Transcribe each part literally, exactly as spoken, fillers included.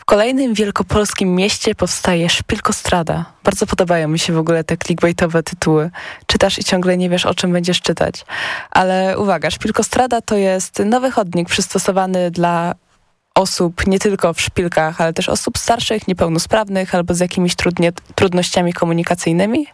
kolejnym wielkopolskim mieście powstaje Szpilkostrada. Bardzo podobają mi się w ogóle te clickbaitowe tytuły. Czytasz i ciągle nie wiesz, o czym będziesz czytać. Ale uwaga, Szpilkostrada to jest nowy chodnik przystosowany dla osób nie tylko w szpilkach, ale też osób starszych, niepełnosprawnych albo z jakimiś trudnie, trudnościami komunikacyjnymi.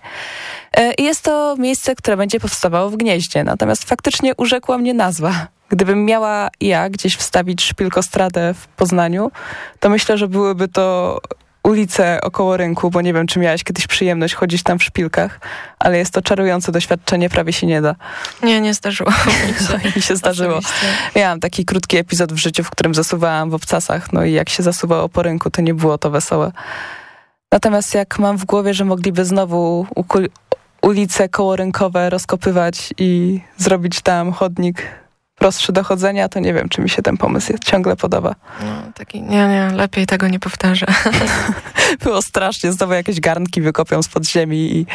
I jest to miejsce, które będzie powstawało w Gnieźnie. Natomiast faktycznie urzekła mnie nazwa. Gdybym miała ja gdzieś wstawić Szpilkostradę w Poznaniu, to myślę, że byłyby to ulice około rynku, bo nie wiem, czy miałaś kiedyś przyjemność chodzić tam w szpilkach, ale jest to czarujące doświadczenie, prawie się nie da. Nie, nie zdarzyło mi się. mi się zdarzyło. Oczywiście. Miałam taki krótki epizod w życiu, w którym zasuwałam w obcasach, no i jak się zasuwało po rynku, to nie było to wesołe. Natomiast jak mam w głowie, że mogliby znowu ukul- ulice kołorynkowe rozkopywać i zrobić tam chodnik prostszy do chodzenia, to nie wiem, czy mi się ten pomysł ciągle podoba. No, taki, nie, nie, lepiej tego nie powtarzę. Było strasznie, znowu jakieś garnki wykopią spod ziemi i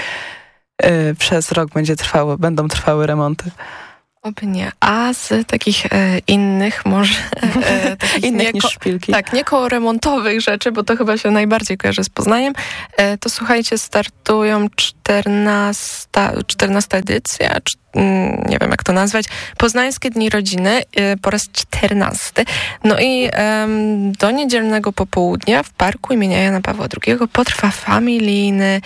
yy, przez rok będzie trwały, będą trwały remonty. Oby nie. A z takich e, innych może... E, takich innych nieko- niż szpilki. Tak, nie koło remontowych rzeczy, bo to chyba się najbardziej kojarzy z Poznaniem. E, to słuchajcie, startują czternasta, czternasta edycja, cz, mm, nie wiem jak to nazwać, Poznańskie Dni Rodziny e, po raz czternasty. No i e, do niedzielnego popołudnia w parku imienia Jana Pawła drugiego potrwa familijny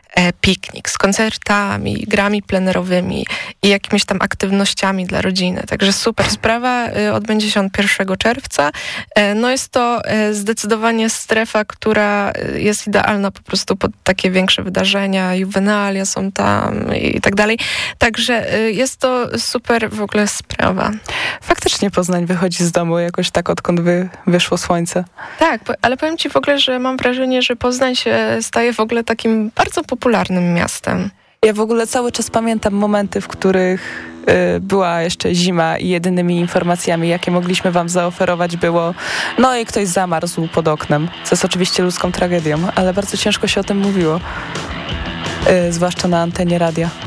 piknik z koncertami, grami plenerowymi i jakimiś tam aktywnościami dla rodziny. Także super sprawa. Odbędzie się on pierwszego czerwca. No jest to zdecydowanie strefa, która jest idealna po prostu pod takie większe wydarzenia. Juwenalia są tam i tak dalej. Także jest to super w ogóle sprawa. Faktycznie Poznań wychodzi z domu jakoś tak, odkąd wy, wyszło słońce. Tak, ale powiem ci w ogóle, że mam wrażenie, że Poznań się staje w ogóle takim bardzo popularnym popularnym miastem. Ja w ogóle cały czas pamiętam momenty, w których y, była jeszcze zima i jedynymi informacjami, jakie mogliśmy wam zaoferować, było no i ktoś zamarzł pod oknem, co jest oczywiście ludzką tragedią, ale bardzo ciężko się o tym mówiło, y, zwłaszcza na antenie radia.